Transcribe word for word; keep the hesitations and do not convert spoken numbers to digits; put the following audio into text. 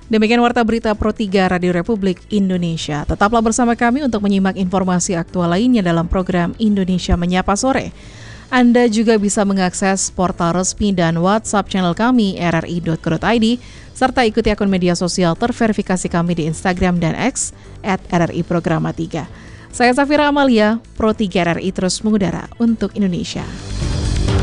Demikian Warta Berita Pro tiga Radio Republik Indonesia. Tetaplah bersama kami untuk menyimak informasi aktual lainnya dalam program Indonesia Menyapa Sore. Anda juga bisa mengakses portal resmi dan WhatsApp channel kami r r i dot co dot i d serta ikuti akun media sosial terverifikasi kami di Instagram dan X at r r i programa tiga. Saya Safira Amalia, Pro tiga R R I terus mengudara untuk Indonesia.